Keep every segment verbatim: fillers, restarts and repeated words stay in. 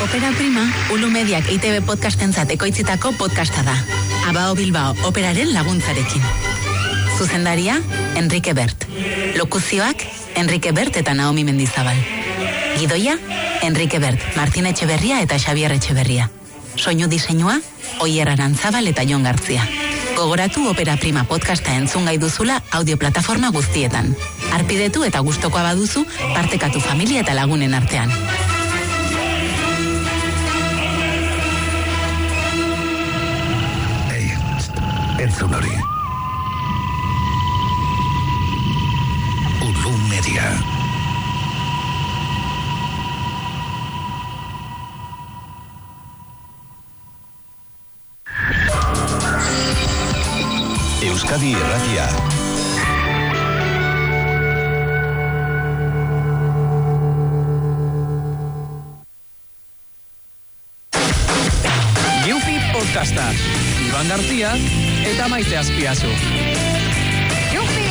Opera Prima, Ulu Mediak E I T B podcastentzat ekoitzitako podcasta da. Abao Bilbao operaren laguntzarekin. Zuzendaria, Enrique Bert. Lokuzioak, Enrique Bert eta Naomi Mendizabal. Gidoia, Enrique Bert, Martin Etxeberria eta Xabier Etxeberria. Soinu diseinua, Oier Arantzabal eta Jon Gartzia. Gogoratu Opera Prima podcasta entzun gai duzula audioplataforma guztietan. Arpidetu eta gustokoa baduzu, partekatu familia eta lagunen artean. Ei, entzun hori. Ulu Media. Euskadi Irratia. Yufi Podcasta. Iban García eta Maite Azpiazu. Yufi!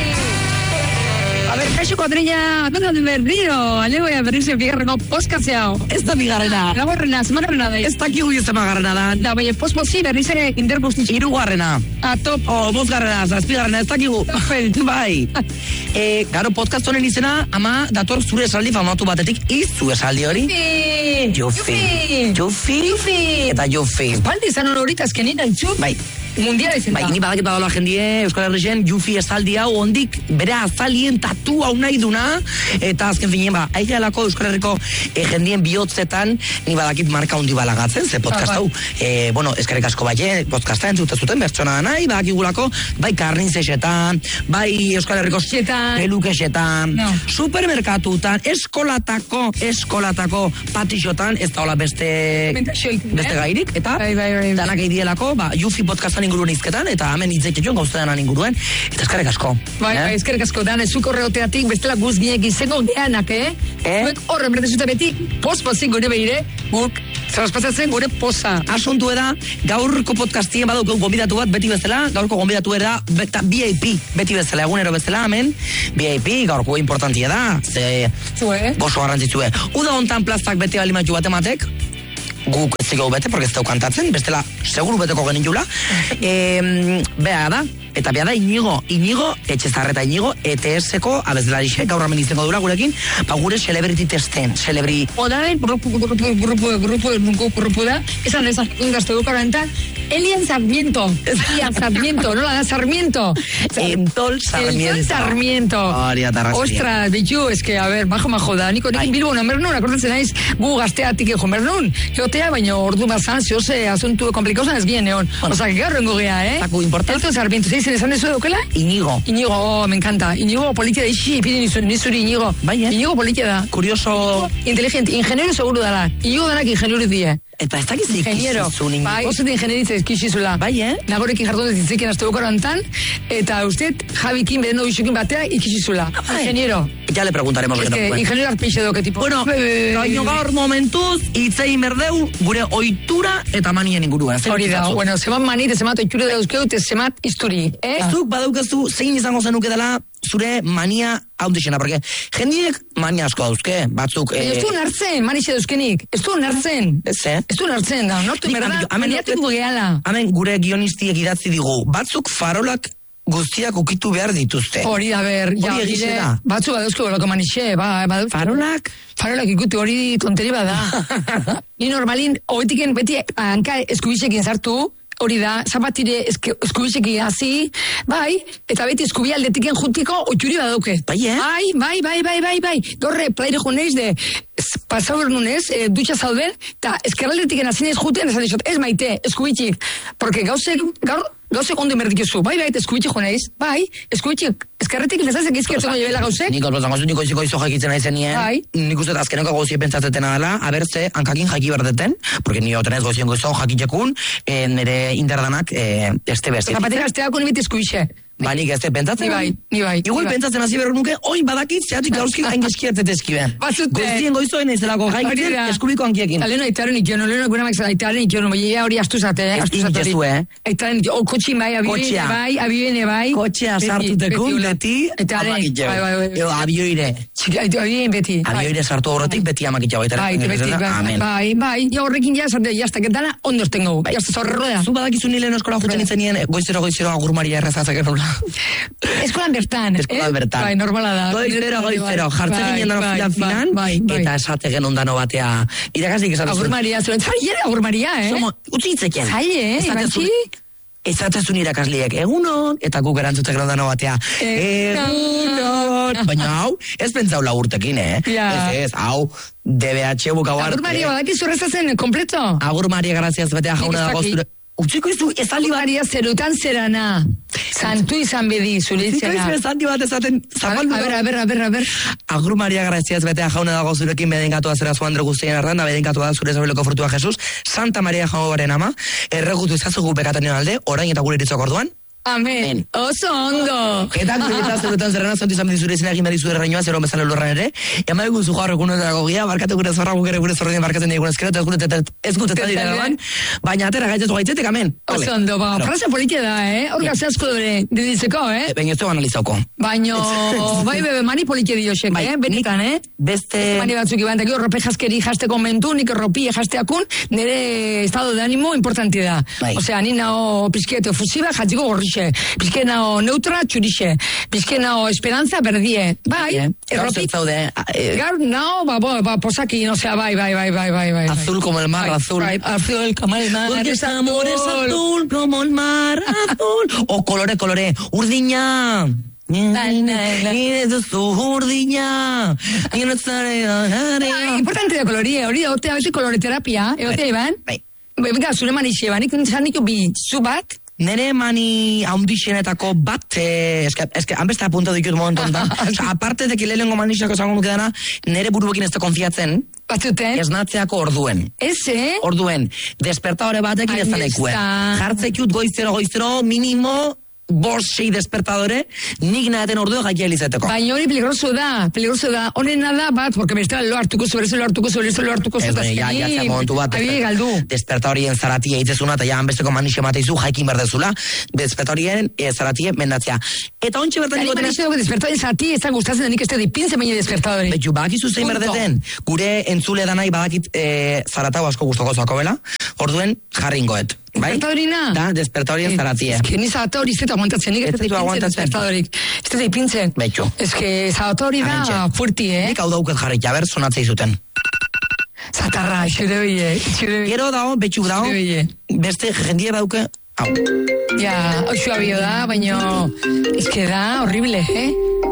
A ver, kaixo kuadrilla, atentan berriro, alego ya berrizio bigarreno poskatzeao. Ez da bigarrena. Laborrena, zemarrena da. Ez dakigu ez da magarrena da. Da, bai, pospozi berriz ere interguztitz. Hirugarrena. A top. O, bosgarrena, zazpigarrena, ez dakigu. Bai. E, garo, podcast honen izena, ama dator zure esaldi famatu batetik, izu esaldi hori. Yufi! Yufi. Yufi. Yufi! Eta Yufi. Espaldi izan horita azkenina, itxu. Bai. Mundiala izan da. Bai, ni badakit badala jendie, Euskal Herrixen, Yufi esaldi hau ondik, bere azalien tatu hau nahi duna, eta azken finien, ba, aigealako Euskal Herriko e, jendien bihotzetan, ni badakit marka hondi balagatzen, ze podcast hau, e, bueno, eskerrik asko bai, podcasta entzute zuten, bertsona da nahi, badakigulako, bai karnizesetan, bai Euskal Herriko pelukexetan, no. Supermerkatutan, eskolatako, eskolatako patixotan, ez da hola beste, beste gairik, eta bai, bai, bai. danak eidielako, ba, Yufi podcastan inguruen izketan, eta hemen itzeiketuen gauztean inguruen, eta eskerrik asko. Bai, eh? bai, eskerrik asko, dan, ezuk horreoteatik, bestela guz ginek izango geanak, eh? Eh? Zuek horren berdezuta beti, pos-pozik gure behire, guk, traspasatzen gure posa. Asuntu eda, gaurko podcastien badauko gombidatu bat, beti bezala, gaurko gombidatu era, beta B I P, beti bezala, egunero bezala, hemen, B I P, gaurko importantia da, ze, Zue? boso garrantzitsue. Uda hontan plaztak beti balimatu bat ematek, guk ez zigau bete, porque ez dau kantatzen, bestela, seguru beteko genitula. E, bea da, eta bea da Inigo, Inigo, Etxezarreta Inigo, E T S-ko abezlarisek, gaur hemen izango dura gurekin, pa gure celebrity testen, celebri... Odain, grupo, grupo, grupo, grupo, grupo, grupo da, esan ezan gazte dukarantan, Elian Sarmiento, Elian Sarmiento, nola da Sarmiento. Entol Sarmiento. Entol Sarmiento. Horia tarrazaria. Ostras, bitu, es que, a ver, majo, majo da, niko nekin bilbo namernon, akordatzen naiz, gu gazteatik ego mernon, jotea, baina ordu bazan, zehose, asuntu komplikausan ez bien egon. Bueno. Osa, que gaur rengo gea, eh? Taku importante. Entol Sarmiento, zeizen esan dezu edukela? Inigo. Inigo, oh, me encanta. Inigo politia da, ixi, pide nizuri Inigo. Bai, eh? Inigo politia da. Curioso. Inteligente, ingeniero seguro dala. Inigo danak ingeniero die. Eta ez dakiz ingeniero. ikizizun. Bai, oso de ingenieritza izkizizula. Bai, eh? Nagorekin jartu dut itzekin azte bukarantan, eta usted, Javikin, beden ixukin batea, ikizizula. Ingeniero. Ya le preguntaremos. Es que, ingeniero arpixe doke tipo. Bueno, gaino gaur momentuz, itzein berdeu, gure oitura eta manien ingurua. Hori da, bueno, zemat manit, zemat oitura dauzkeu, eta zemat isturi, eh? Zuk badaukazu, zein izango zenuke dela, zure mania haundixena, porque jendiek mania asko dauzke, batzuk... Eh... Ez du nartzen, manixe dauzkenik, ez du nartzen. Ez, eh? Ez du nartzen, da, nortu merda, maniatuko gehala. Hemen gure guionistiek idatzi digu, batzuk farolak guztiak ukitu behar dituzte. Hori da, ber, ja, hori da. Batzu badauzko bolako manixe, ba, badauzko. Farolak? Farolak ikutu, hori tonteri bada. Ni normalin, oetiken beti hanka eskubisekin sartu, hori da, zapatire eskubisekin hasi, bai, eta beti eskubi aldetiken juntiko otxuri badauke. Bai, eh? Bai, bai, bai, bai, bai, bai. Dorre, plaire joneiz de, pasau ernunez, e, dutxa zauden, eta eskeraldetiken hasinez juten, esan dixot, ez maite, eskubitxik, porque gauzek, gaur, gauzek ondo merdikezu, bai, bai, eskubitxik joneiz, bai, eskubitxik, eskerretik nezazek izkiertuko jebela gauzek. Niko, bozango zu, niko iziko izo jakitzen aizen nien, bai. Nik uste azkeneko gauzie pentsatetena dela, abertze, hankakin jaki berdeten, porque ni otenez gozien goizon jakitxekun, e, nire indardanak, e, este beste. Zapatik asteako nibit eskubixe. Ba, nik ez te pentsatzen. Ni bai, ni bai. Igual ni bai. pentsatzen hasi berro nuke, oin badakit, zehatik gauzki hain eskiatzet eskiben. Bazute. Goizien goizoen ezelako gaitzen, eskubiko hankiekin. Taleno aitaren ikiono, leheno gure maik aitaren ikiono, baina hori astu zate, eh? Astu zate Inkezu, eh? Aitaren ikiono, oh, kotxin bai, abibene bai, abibene bai. Kotxea sartutekun, beti, Aitaren, amakitxeu. bai, bai, bai. Edo, abioire. Abibene beti. Abioire sartu horretik, beti amakitxeu. Bai, beti, bai, bai, bai, ja horrekin ja, zarte, jazta, dana, ondoz tengo, jazta zorroda. Zu badakizu nile eskola jutzen itzenien, goizero goizero agur Maria errezatzak errula. Eskolan bertan, Eskolan bertan. Bai, normala da. Goizero, goizero, jartzen ginen dano filan filan, eta esate genuen dano batea. Irakasik esatzen Agur Maria, zuen, zaila, Agur Maria, eh? Somo, utzi itzeken. Zaila, eh? Ibantzi? Ezatezun irakasliek, egunon, eta guk erantzutek genuen dano batea. Egunon. Baina hau, ez pentsaula urtekin, eh? Ez ez, hau, D B H bukau arte. Agur Maria, badakizu errezatzen, kompleto? Agur Maria, graziaz, betea jauna dago zure. Utziko izu, ez aldi bat. Maria zerutan zerana. Santu izan bedi, zure izena. Utziko izu, ez aldi bat ezaten zapaldu. A ber, a ber, a ber, a ber. Agur Maria, graziaz, betea jauna dago zurekin bedengatua zera zu Andre guztien arranda, bedengatua zure zabeleko fortua Jesus, Santa Maria jaugaren ama, erregutu izazugu pekatan alde, orain eta gure iritzok orduan. Amen. Oso ondo. Eta gure zerutan zerrena, zontu izan zure izena egin badizu errainoa, zero bezala lurran ere, ema egun zu jaurrek unetako gia, barkatu gure zorra gukere gure zorra barkatzen digun ezkera, ez gure ez gute eta dira dagoen, baina atera gaitzetu gaitzetek, amen. Oso ondo, ba, frase politia da, eh? Horga zehazko dure, diditzeko, eh? Baina ez dugu analizauko. Baina, bai bebe, mani politia diosek, eh? Benetan, eh? Beste... Mani batzuk iban, dakio, rope jaskeri jasteko mentu, nik ropi jasteakun, nire estado de ánimo importante da. Osea, ni nao pizkete ofusiba, jatziko gorrixe. Pizke nao neutra, txurixe. Pizke nao esperanza, berdie. Bai, erropi. Gaur, nao, ba, ba, posakin, osea, bai, bai, bai, bai, bai, bai. Azul como el mar, azul. Azul como el mar. Porque ese amor es azul como el mar, azul. O kolore, kolore, urdina. Nire duzu urdina. Importante da kolorie, hori da, otea, beti koloreterapia, egotea, Iban? Bai. Venga, zure manixe, ba, nik nintzen nik bi, zu bat? Nere mani haundixenetako bat, eh, eske, eske, hanbeste apunta dikut momentu da. Osa, aparte de que lehenko manixako zango nuke dana, nere buruekin ez da konfiatzen. Batzuten? Esnatzeako orduen. Ez, eh? Orduen. Despertadore batekin ez da nekue. Jartzekiut goizero, goizero, minimo, bost, sei despertadore, nik nahaten ordua gaikia elizeteko. Baina hori peligroso da, peligroso da. Honena da bat, porque bestela lo hartuko zu, berezelo hartuko zu, berezelo hartuko zu, eta ja, ja, ja, momentu bat, abie galdu. Despertadorien zaratia itzezuna, eta ja, hanbesteko manixe mateizu, jaikin berdezula, despertadorien e, zaratie mendatzea. Eta ontsi bertan nikoten... Manixe dugu despertadorien zaratia, ez da gustatzen denik ez da dipintzen baina despertadori. Betu, badakizu zein berdeten, gure entzule danai badakit e, zaratau asko gustoko zoako bela, orduen jarringoet. Bai? Despertadorina? Da, despertadorien zaratie. Ez que ni zaratori ez da aguantatzen, nik ez da ipintzen despertadorik. Ez da ipintzen. Betxo. Ez que zaratori da fuerti, eh? Nik hau dauket jarrik, jaber, sonatzei zuten. Zatarra, xure bile, xure bile. Gero dago, betxu dago, beste jendie dauke, hau. Ja, oxua bio da, baina ez que da horrible, eh?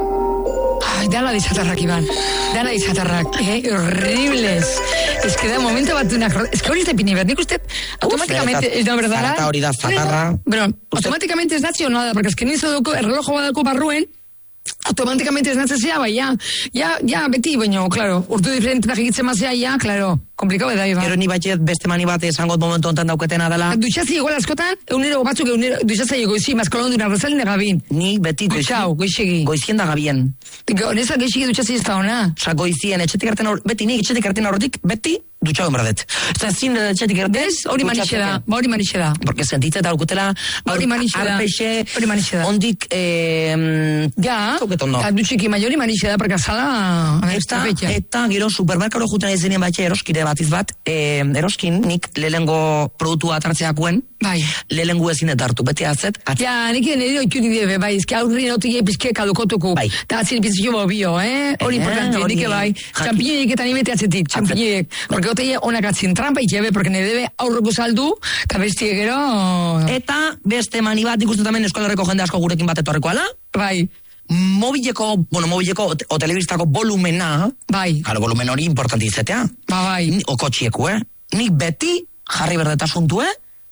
Ai, dana dizatarrak, Iban. Dana dizatarrak, eh? Horribles. Ez que da momento bat dunak... Ez que hori ez da ipini behar, nik uste... Automáticamente, ez da verdad... Zarata hori da, zatarra... Pero, automáticamente ez datzi o nada, porque ez que nizo duko, errelojo badako barruen, automáticamente ez natzezea, bai, ja, ja, ja, beti, baina, claro, urtu diferentetak egitzen mazea, ja, claro, komplikau da, Iban. Gero ni batxet beste mani bat esangot momentu ontan dauketena dela... Dutxazi igual askotan, eunero batzuk eunero, dutxazi goizi, maskolon duna rezalin da gabin. Ni beti goizien. Goizegi. Goizien da gabien. Honeza goizegi dutxazi ez da ona. Osa, goizien, etxetik arten aurretik, beti nik etxetik arten aurretik, beti dutxau embradet. Eta zin etxetik arten... Ez, hori manixe da, hori manixe da. Porque sentitzen da aukutela... Hori manixe da. Arpexe... Hori manixe da. Ondik... Eh, ja, eta dutxiki maiori manixe da, porque azala... Eta, eta gero supermerkaro juten izenien batxe eroskire batiz bat, eh, eroskin nik lehengo produktua atartzeakuen, bai. Lehengu ezin eta hartu, beti atzet. Atz... Ja, nik nire oitu nire, bai, ezke aurri notu gie pizke kalukotuko. Bai. Da atzin pizkio bobio, eh? Hori importante, nik bai. Txampiñoiek eta nimete atzetik, txampiñoiek. Porque ote onak atzin trampa itxebe, porque nire debe aurroko saldu, eta bestie gero... Eta beste mani bat ikusten tamen eskolarreko jende asko gurekin bat etorreko ala. Bai. Mobileko, bueno, mobileko o telebistako volumena. Bai. Claro, volumen hori importanti izatea. Ba, bai. O kotxieku, eh? Nik beti jarri berdetasuntu, eh?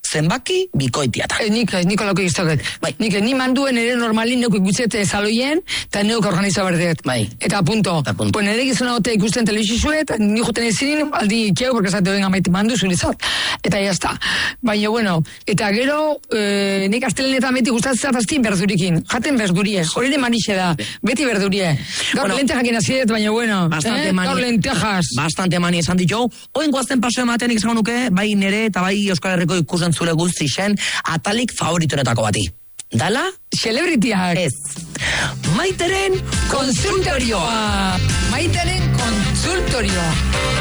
zenbaki bikoitiata. Eh, nik, nik olako iztoket. Bai. Nik, ni manduen ere normalin neuk ikutzet zaloien, eta neuk organiza berdet. Bai. Eta punto. Eta punto. Pues nire gizuna gote ikusten telebizisuet, ni juten ezin, aldi ikeu, porque esate venga maite mandu zurizat. Eta ya está. Baina, bueno, eta gero, eh, nik astelenetan beti gustatzen zataztien berdurikin. Jaten berdurie. Hori de manixe da. Beti berdurie. Gaur Bueno, lentejakin azidet, baina bueno. Bastante eh? mani. Gaur lentejas. Bastante mani esan ditu. Oen goazten paso ematen izango nuke, bai nere eta bai Euskal Herriko ikusen zure guztixen atalik favoritoretako bati. Dala? Celebrityak. Ez. Maiteren konsultorioa. Maiteren konsultorioa.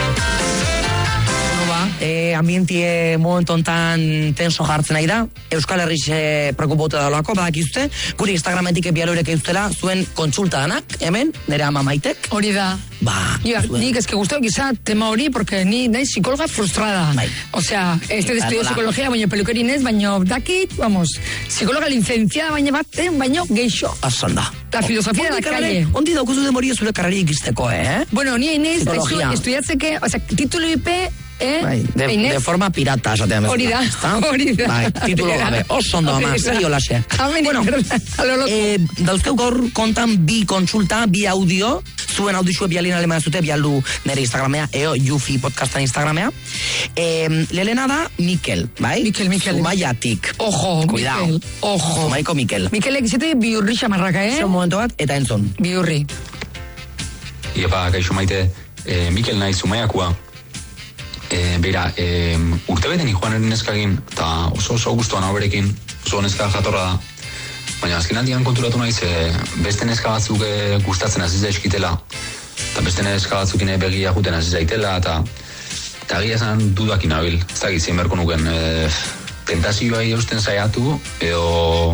E, ambientie momentu ontan tenso jartzen nahi da. Euskal Herriz e, preokupauta daulako, badakizute. Guri Instagramentik bialorek eustela zuen kontsulta danak, hemen, nire ama Maitek. Hori da. Ba, Ja, zuen. nik eske gustau giza tema hori, porque ni naiz psikologa frustrada. Bai. O sea, este de estudio Hola. psikología, baina peluquerinez, baina dakit, vamos, psikologa licenciada baina baten, baino geixo. Asan da. La filosofía de la calle. Ondi daukuzu demoria zure karrari ikisteko, eh? Bueno, ni Inés, Psicología. estudiatzeke, o sea, título I P, eh? Bai, de, Inés, de forma pirata, esatean bezala. Hori da, ezta? hori da. Bai, titulo Hori da. gabe, oso ondo ama, Hori da. serio laxe. Amen, Bueno, a lo loco. eh, dauzkeu gaur kontan bi kontsulta, bi audio, zuen audizue bialin alemana zute, bialdu nire Instagramea, eo Jufi podcastan Instagramea. Eh, lelena da Mikel, bai? Mikel, Mikel. Zumaiatik. Ojo, Cuidao. Mikel, ojo. Zumaiko Mikel. Mikelek izate biurri xamarraka, eh? Zon momentu bat, eta entzun. Biurri. Iepa, kaixo maite, e, Mikel naiz Zumaiakoa. E, beira, e, urte beten joan erin neskagin, eta oso oso guztuan hau berekin, oso neska jatorra da. Baina azken aldian konturatu naiz, e, beste neska batzuk e, gustatzen hasi zaizkitela, eta beste neska batzukin e, begia juten hasi zaitela, eta eta gira esan dudakin nabil. Ez dakit zien berko nuken, e, tentazioa eusten saiatu, edo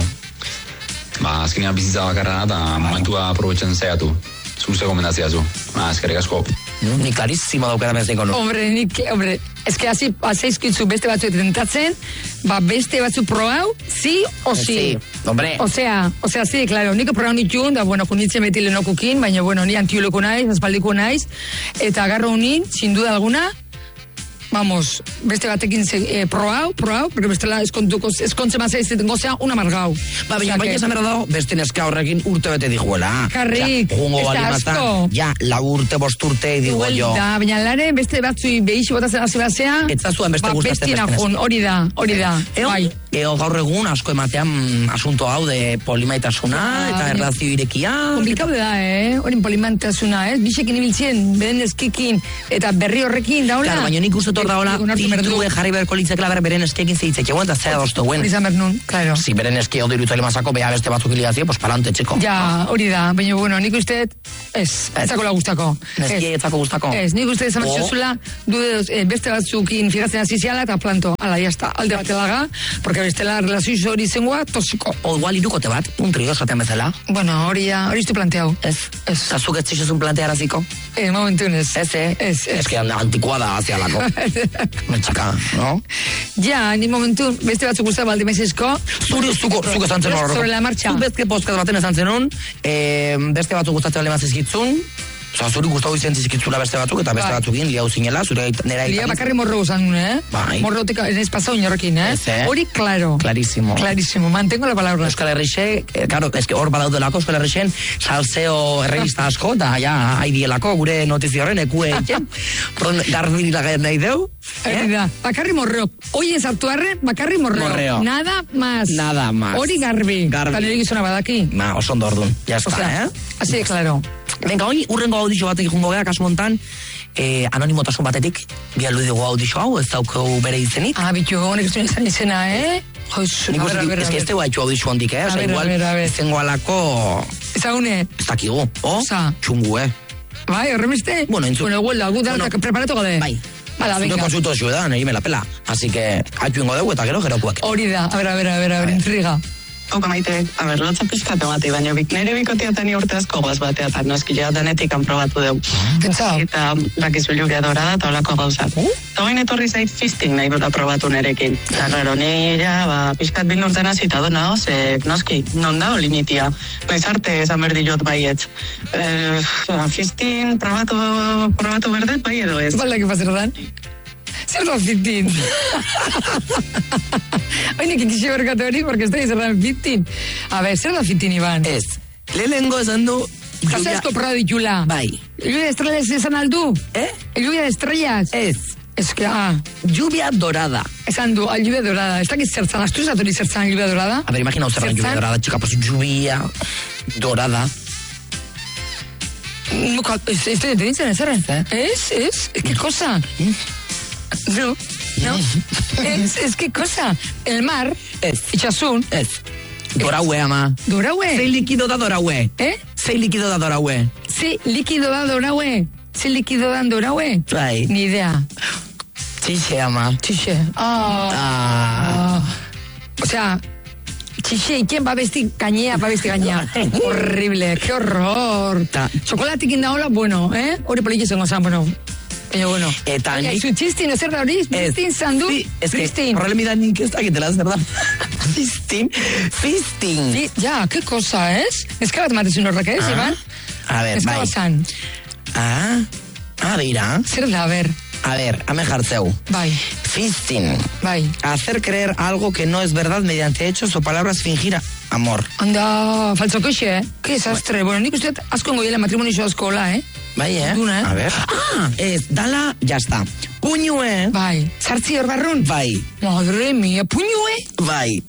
ba, azkenean bizitza bakarra da, eta momentua aprobetxen saiatu. Zuzte komendazia zu. Ba, eskerrik asko. Ni klarizimo daukera beziko nu. Hombre, nik, hombre, eske hasi azeizkitzu beste batzu tentatzen, ba beste batzu probau, sí o sí. Sí, hombre. O sea, o sea, sí, claro, nik probau nituen, da, bueno, kunitzen beti lehenokukin, baina, bueno, ni antioleko naiz, azpaldiko naiz, eta agarro unin, sin duda alguna, vamos, beste batekin eh, probau, probau, porque bestela eskontuko, eskontze mazaiz gozea una margau. Ba, baina, baina esan behar dago, beste neska horrekin urte bete dijuela. Jarrik, Jungo ez da bali mazta, asko. ja, la urte, bost urte, digo jo. Da, baina lare, beste batzui behixi botatzen hasi basea, Ez zazuen beste gustatzen bestina beste jun, hori da, hori da, Eo, bai. eo gaur egun asko ematean asunto hau de polimaitasuna Ah, eta baina- erlazio irekia. Komplikable da, eh? Horin polimantasuna, eh? Bisekin ibiltzen, beren eskikin, eta berri horrekin, daula. Claro, baina nik uste tor daola, tintue jarri beharko litzekela bere beren eskekin zeitzek eguen, eta zera doztu guen. Hori izan behar nun, claro. Si beren eski hau diru mazako, beha beste batzuk iliazio, pues palante, txeko. Ja, hori da, baina, bueno, nik uste, ez, ez zako la gustako. Neski etzako gustako. Ez, nik uste esan Oh. batxuzula, dude, eh, beste batzukin fijatzen hasi ziala, eta planto, ala, jazta, alde batelaga, porque bestela relazio hori zengoa, tosiko. O igual irukote bat, un trio esaten bezala. Bueno, hori ja, hori iztu planteau. Ez, Ez. zazuk ez zizun plantearaziko. Eh, momentun ez. Ez, eh? Ez, ez. Ez que antikoa da hazialako. Metxaka, no? Ja, ni momentu, beste batzuk guztat baldi maizizko. Zuri, zuko, zuko esan zen horreko. Sobre la marcha. Zu bezke poskat baten esan zenun, eh, beste batzuk gustatzen bale mazizkitzun, oza, zuri gustatu izan zizkitzula beste batzuk, eta beste Bai. batzukin liau zinela, zure nera Lia bakarri morro usan nun, eh? Bai. Morrotik, ez pasau inorrekin, eh? Ez, eh? Hori, claro. Clarísimo. Clarísimo, mantengo la palabra. Euskal Herrixe, eh, claro, eske hor badaudelako Euskal Herrixen, salseo errevista asko, eta ja, haidielako, gure notizio horren, ekue etxen, garbi lagen nahi deu, Hori da, bakarri morro. Oie sartu arre, bakarri morro. Morreo. Nada más. Nada más. Hori garbi. Garbi. Eta nire gizona badaki. Ma, oso ondo ordun, ya O está, sea, eh? así de claro. Venga, hoi, urrengo audizio batek jungo gara, kasu montan, eh, anonimotasun batetik, bialdu dugu audizio hau, ez daukeu bere izenik. Ah, bitu, honek ez duen izan izena, eh? Joizu, Nik a uste, ver, a ver, ez a que ver. ez tegu haitxu audizio hondik, eh? A Osa, ver, a igual, ver, a ver. izango alako, Ezagune, ez dakigu, o? Osa. Txungu, eh? bai, horremeste? Bueno, entzun. Bueno, igual, gu da, Bueno, preparatu gade. Bai. Hala, Zure venga. konsulto zio nahi me la pela. Así que, haitxu ingo dugu eta gero gerokuak. Hori da, a ver, a ver, a ver, a ver, intriga. Opa maite, a ber, lotza pizkate bati, baina bik nire bikoteatan urte asko goaz bateatan, noski ja danetik probatu dugu. Pentsau. Eta bakizu lluriadora da, eta holako gauzak. Eta bain etorri zait fisting nahi dut probatu nerekin. Eta claro, ni ja, ba, pizkat bildurtzen hasita dona, oze, noski, non da limitia. Noiz arte esan berdi jot baietz. Eh, fisting probatu, probatu berdet bai edo ez. Bala, que paser dan? Zer da fitin? Hainek ikisi berkatu hori, porque ez da zer da fitin. A ver, zer da fitin, Iban? Ez. Lehenengo esan du... Kasasko prado ditula. Bai. Lluvia de estrellas esan aldu? Eh? Lluvia de estrellas? Ez. Ez que, ah. Lluvia dorada. Esan du, lluvia dorada. Ez dakit zertzan, astu esatori zertzan lluvia dorada? A ver, imagina zer lluvia dorada, chica, pues lluvia dorada. Nunca, estoy entendiendo en ese ¿Eh? ¿Es? ¿Es? ¿Qué cosa? No, no. Es, es qué cosa. El mar. Ez. Itxasun. Ez. Doraue, ama. Doraue. Zein likido da doraue? Eh? Zein likido da doraue? Sí, líquido da doraue. Sí, líquido dan doraue. Bai. Ni idea. Txixe, ama. Txixe. Ah. Ah. O sea, txixe, ¿quién va a vestir gainea, va a vestir gainea? Horrible, qué horror. Ta. Chocolatikin da hola, bueno, eh? Hori poliki zengo zan, bueno. Baina, bueno. Eta Oia, nik... zu txistin, zer da hori? Fistin, zandu? Sí, es que Fistin. horrela nik ez dakitela zer da. Fistin. Fistin. Fi- Ja, qué cosa, ez? Eska bat matezun horrek, ez, Iban? A ver, Eska bai. bazan. Ah, ah, beira. Zer da, a ver, A ver, hame jartzeu. bai, Fisting. bai. Hacer creer algo que no es verdad mediante hechos o palabras, fingir amor. Anda, faltzokoxe, eh? Qué desastre. Bueno, nik uste dut asko goiela matrimonio askola, eh? Bai, eh? Duna, eh? A ver. Ah, ez, dala, ya está. Puñue. Bai. Sartzi hor barrun? Bai, Madre mía, puñue? bai.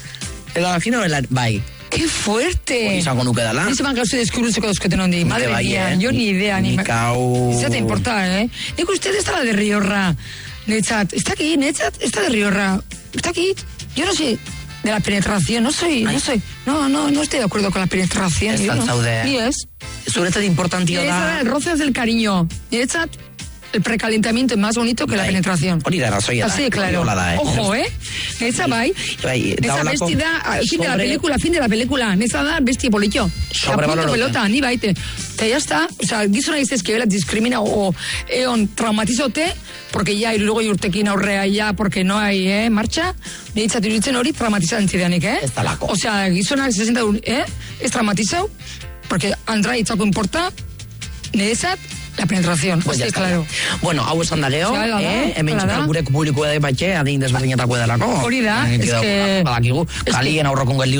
Ela vagina o el... Bai. Qué fuerte. Hori izango nuke dala. Ez eman gauze deskubritzeko dauzketen hondi. Nuke Madre bai, mía, eh? yo ni idea. Ni Nik hau- Ez te importa, eh? Nik uste ez da de Riorra. Netzat, ez dakit, netzat, ez da de Riorra. Ez dakit, yo no sé de la penetración, no soy, no soy, no, no, no estoy de acuerdo con la penetración. Ez yo no. zaude. Ni ez. Zuretzat importantio Netzat, da... el roce del cariño. Netzat, el precalentamiento es más bonito que la Bai. penetración. Hori da, razoia da. Así, claro. Hori hola da, eh? Ojo, eh? Neza bai. Bai, da Neza holako besti da, fin de la sobre- película, fin de la película. Neza da besti polillo. Sobrevalorate. pelota, ni baite. Eta ya está, o sea, gizona iztez que bela discrimina o eon traumatizote, porque ya irurogoi urtekin aurrea ya, porque no hay, eh, marcha, niretzat iruditzen hori traumatizan zidanik, eh? Ez dalako. O sea, gizonak sesenta, eh? Ez traumatizau, porque Andra itzako importa, niretzat, la penetración. Pues ya sí, está. claro. Bueno, hau esan da geho, Sí, hala da, eh? Hemen hala da. txekal gure publikoa da batxe, adin desberdinetako edalako. Hori da, Eh, es kidau- que- Badakigu, es que- kalien aurrokon geldiu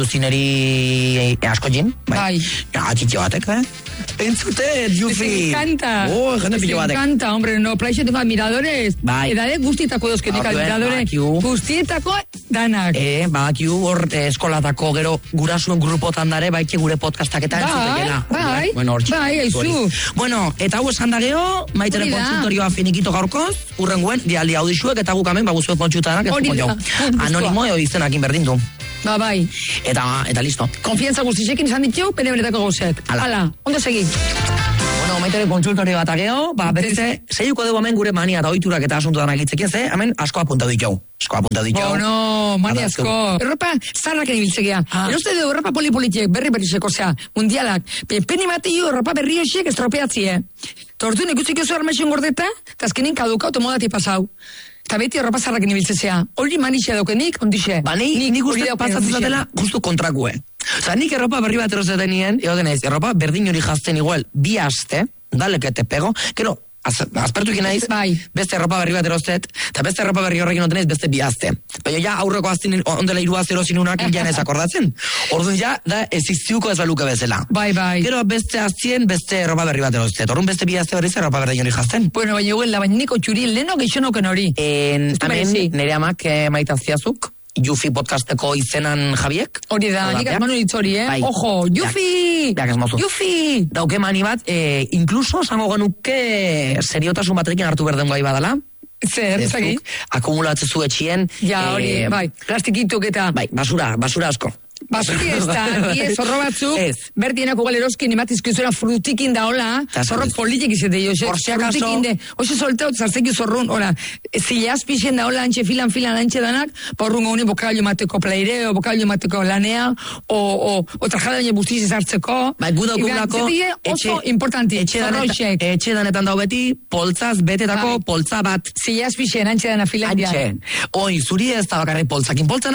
zineri e, asko jin. Bai. Ja, txitxo batek, eh? Entzute, Jufi. Me encanta. Oh, jende pilo Me batek. encanta, hombre, no, plaixo tengo admiradores. Bai. Edade guztietako dauzkenik Badakigu, eh, admiradore. badakigu. Guztietako danak. Eh, badakigu hor eh, eskolatako gero gurasuen grupotan dare, baitxe gure podcastak eta Bai, entzutegela. bai, bueno, hortxe. bai, aizu. Hori. Bueno, eta hau esan da geho, maiteren Hori da. kontsultorioa finikito gaurkoz, urrenguen, dialdi audisuek eta guk hemen, baguzuet kontsultanak, ez Hori dugu da, jau. gustua. Anonimo eo izenakin berdin du. Ba, bai. Eta, eta listo. Konfiantza guztixekin izan ditu, pene benetako gauzek. Hala. Hala, ondo segi. Bueno, maiteren kontsultorio bat ageo, ba, berrize, zeiuko dugu hemen gure mania eta oiturak eta asuntu danak itzekin, ze, hemen asko apuntatu ditu. Asko apuntatu ditu. Bueno, mani Hala, asko. Europa zarrak enibiltzegea. Ah. Eroste de Europa polipolitiek berri berrizeko, osea, mundialak. Pe- Peni matio Europa berri hoxiek estropeatzie. Tortu nekutzik oso armexen gordeta, eta azkenin kaduka automodati pasau. Eta beti Europa zarrak enibiltzezea. Hori manixe daukenik, ondixe. Ba, ni, nik hori uste dauken pasatzen ondixe. zatela justu kontrakue. Osa, nik erropa berri bat eroseten nien, ego denez, erropa berdin hori jazten igual, bi aste, dale que te pego, gero, az, azpertu ikin naiz, Bai. beste erropa berri bat erostet, eta beste erropa berri horrekin otenez beste bi aste. Baina ja aurreko azten ondela iru azte erosin unak jan ez akordatzen. Orduan ja, da ez iztiuko ez baluke bezala. Bai, bai. Gero beste aztien, beste erropa berri bat erostet. Orduan beste bi aste berriz erropa berri hori jazten. Bueno, baina huela, baina niko txuri leno geixonoken hori. En, Ez du hemen, merezi. nire amak eh, maitazziazuk, Jufi podcasteko izenan Jabiek. Hori da, Hau nik beak. azmanu ditzori, eh? Bai. Ojo, Jufi! Beak ez mozu. Jufi! Dauke mani bat, e, inkluso esango genuke seriotasun batekin hartu berden gai badala. Zer, Ez ezagik? duk, akumulatze zu etxien. Ja, hori, eh, bai, plastikituk eta... Bai, basura, basura asko. Basuri ez da, die zorro batzuk, Ez. bertienako galeroskin ematizkizuela frutikin da, hola, Ta zorro sabes. politik izate, jose, Por si acaso- frutikin de, oso solteo, zarzeki zorrun, hola, zile azpixen da, hola, antxe filan, filan, antxe danak, porrungo honi bokalio mateko plaireo, bokalio mateko lanea, o, o, o trajada baina bustiz ezartzeko. Bai, gu daukagulako, oso importanti, zorroixek. etxe danetan dau beti, poltzaz betetako Bai. poltza bat. Zile azpixen, antxe dana filan Antxe, oi, zuri ez da bakarrik poltzakin poltzana,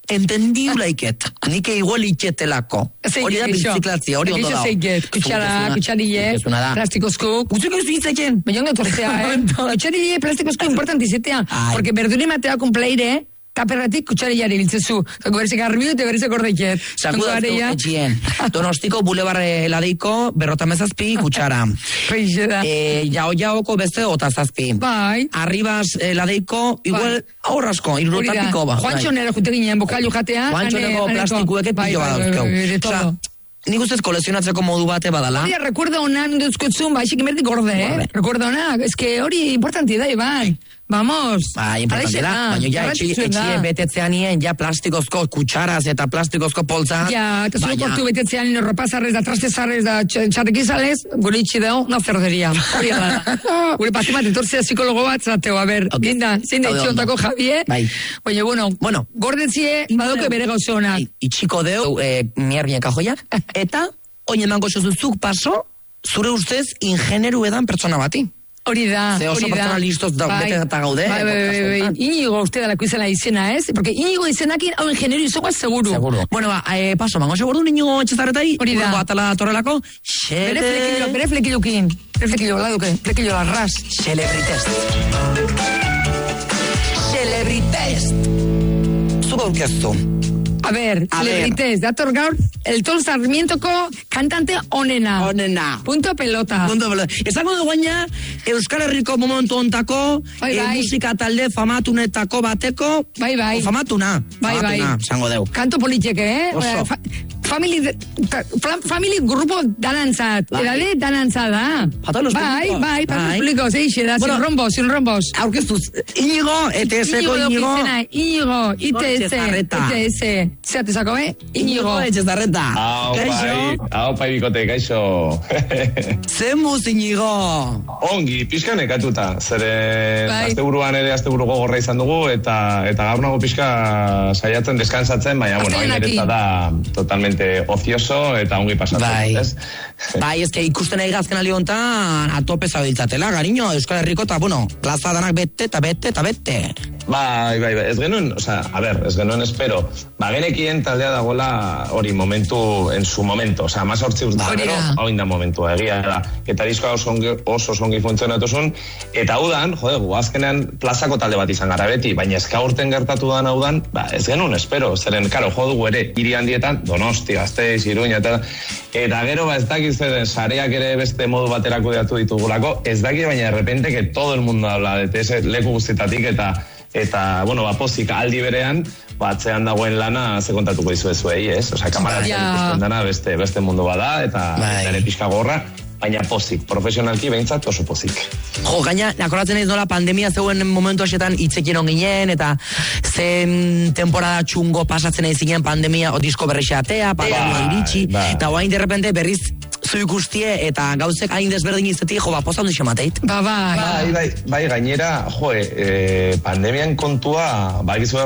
entendiu laiket. Nik igual itxetelako. Hori da biziklatzia, hori ondo dago. Zeiket, kutsara, kutsarile, plastikozko. Kutsuk ez bizitzaken. Baina ondo torzea, eh? Kutsarile, plastikozko importantizetea. Porque berdune matea kumpleire, taperratik kutsarillari biltzezu. Zako berzek arbiu eta berzek ordeiket. Zako dazko etxien. Donostiko bulebarre ladeiko, berrotamezazpi kutsara. Reixe da. Jao jaoko beste otazazpi. Bai. Arribas ladeiko, igual aurrasko, irrotapiko ba. Juancho nera jute ginen, bokailu jatea. Juancho nego plastikuek pilo badauzkeu. Nik ustez kolekzionatzeko modu bate badala. Hori, recuerda ona, duzkotzun, ba, aixik emerdik gorde, eh? Recuerda ona, es que hori importanti da, bai. Vamos. Ba, importanti da. Baina ja, etxie betetzean nien, ja plastikozko kutsaraz eta plastikozko poltza. Ja, eta zulo portu betetzean nien ropazarrez da trastezarrez da txarrekizalez, gure itxi dago, una cerderia. Hori da. Gure patimat, entorzea psikologo bat, zateo, a ber, ginda, zein da itxiontako Javier. Bai. Baina, bueno, bueno, gordetzie, badoke bere gauzona. Itxiko deu, miarbien kajoiak, eta, oin emango zuzuk paso, zure ustez, ingeneru edan pertsona bati. Hori da, Ze oso pertsona listos da, bete eta gaude. Bai, bai, bai, bai. Inigo uste dalako izena izena, ez? Porque Inigo izenakin hau ingenieru izokoa seguru. Seguro. Bueno, ba, eh, paso, mango seguru Inigo etxezaretai. Hori da. Atala torrelako. Bere flekillo, bere flekillokin. Bere flekillo, la duke, flekillo larras. Celebritest. Celebritest. Zuko aurkeztu. A ver, celebrites, dator gaur, el Tol Sarmientoko kantante onena. Onena. Punto pelota. Punto pelota. Ezango du gaina, Euskal Herriko momentu ontako, bai, bai. E, musika talde famatunetako bateko, bai, bai. famatuna. Bai, bai. Famatuna, zango deu. Kanto politieke, eh? Oso. Fa, family, ta, family grupo danantzat. Bai. Edade danantza da. Pato los bai, públicos. bai, pato Bai. los públicos, eixe da, Bueno, sin rombos, sin rombos. Aurkeztuz, Inigo, E T S-ko Inigo. Inigo, I T S, Etxezarreta. I T S. Zeatezako, eh? Inigo Etxezarreta. Hau, pai, hau, pai bikote, gaixo. Zemuz, Inigo. Ongi, pixka nekatuta. Zere, Bai. asteburuan ere asteburu gogorra izan dugu, eta eta gaur nago pixka saiatzen deskansatzen, baina, bueno, hain Astelehenaki. eretza da totalmente ocioso eta ongi pasatzen. Bai. Ez? Bai, ezke ikusten nahi gazken aliontan atope zabiltzatela, gariño, Euskal Herriko, eta, bueno, plaza danak bete, eta bete, eta bete. Bai, bai, bai, ez genuen, osea, a ber, ez genuen espero, ba, genekien taldea dagoela hori momentu, en su momento, osea, mas hortzi urte, Hori gero, da. hau inda momentua, egia da, eta diskoa oso ongi, oso ongi funtzionatu zuen, eta hau dan, jode, gu azkenean plazako talde bat izan gara beti, baina ezka urten gertatu dan hau dan, ba, ez genuen espero, zeren, karo, jo dugu ere, hiri handietan, Donosti, Gasteiz, Iruña, eta, eta gero, ba, ez dakiz zeren, sareak ere beste modu baterako deatu ditugulako, ez daki, baina de repente, que todo el mundo habla de T S leku guztitatik, eta eta, bueno, ba, pozik aldi berean, ba, atzean dagoen lana ze kontatuko dizuezuei, ez? Osea, kamaratzen Ja. ikusten dana beste, beste mundu bada, eta Bai. ere pixka gorra, baina pozik, profesionalki behintzat oso pozik. Jo, gaina, akoratzen ez nola pandemia zeuen momentu hasetan hitzekien on ginen, eta zen temporada txungo pasatzen ez zinen pandemia, o disko berrixe atea, pandemia Bai, iritsi, bai. eta guain de repente berriz zu ikustie, eta gauzek hain desberdin izetik, jo, ba, posta ondo xemateit. Ba, bai. Bai, bai, bai, gainera, jo, e, pandemian kontua, ba, egizu